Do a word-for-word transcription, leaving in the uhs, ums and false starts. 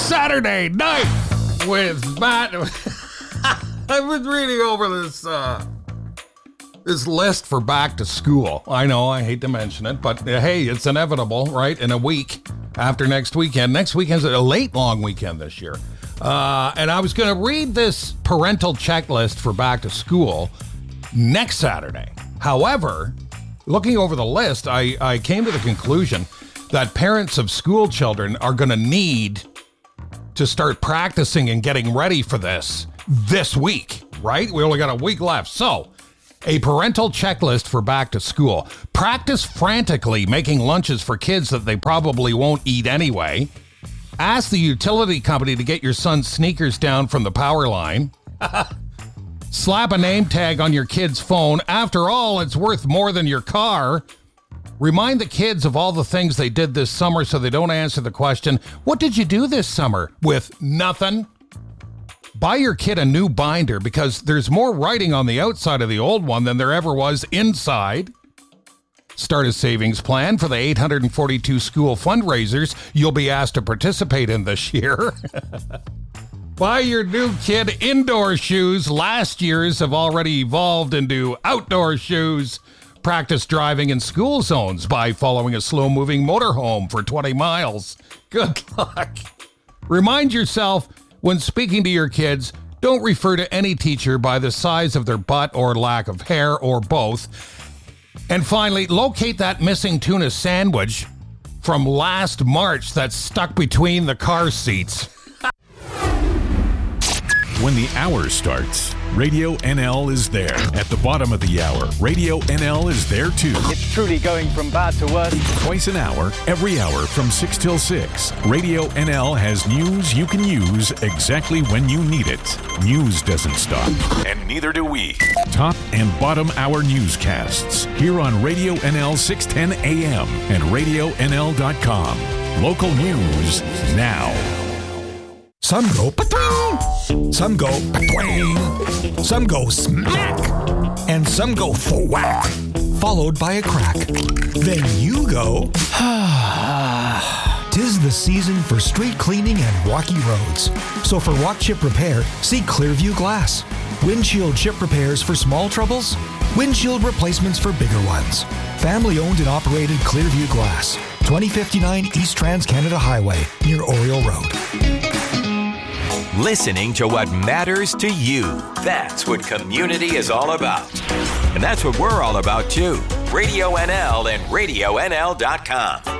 Saturday night with Matt. I was reading over this uh, this list for back to school. I know I hate to mention it, but uh, hey, it's inevitable, right? In a week after next weekend. Next weekend's a late long weekend this year. Uh, and I was going to read this parental checklist for back to school next Saturday. However, looking over the list, I, I came to the conclusion that parents of school children are going to need to start practicing and getting ready for this this week, right? We only got a week left. So, a parental checklist for back to school. Practice frantically making lunches for kids that they probably won't eat anyway. Ask the utility company to get your son's sneakers down from the power line. Slap a name tag on your kid's phone. After all, it's worth more than your car. Remind the kids of all the things they did this summer so they don't answer the question, what did you do this summer? With nothing. Buy your kid a new binder because there's more writing on the outside of the old one than there ever was inside. Start a savings plan for the eight hundred forty-two school fundraisers you'll be asked to participate in this year. Buy your new kid indoor shoes. Last year's have already evolved into outdoor shoes. Practice driving in school zones by following a slow-moving motorhome for twenty miles. Good luck. Remind yourself, when speaking to your kids, don't refer to any teacher by the size of their butt or lack of hair or both. And finally, locate that missing tuna sandwich from last March that's stuck between the car seats. When the hour starts, Radio N L is there. At the bottom of the hour, Radio N L is there too. It's truly going from bad to worse. Twice an hour, every hour from six till six. Radio N L has news you can use exactly when you need it. News doesn't stop, and neither do we. Top and bottom hour newscasts here on Radio N L six ten A M and radio N L dot com. Local news now. Some go pa-toon, some go pa-twang, some go smack, and some go thwack, followed by a crack. Then you go, ah. 'Tis the season for street cleaning and rocky roads. So for rock chip repair, see Clearview Glass. Windshield chip repairs for small troubles, windshield replacements for bigger ones. Family owned and operated Clearview Glass, twenty fifty-nine East Trans-Canada Highway, near Oriole Road. Listening to what matters to you. That's what community is all about. And that's what we're all about too. Radio N L and radio N L dot com.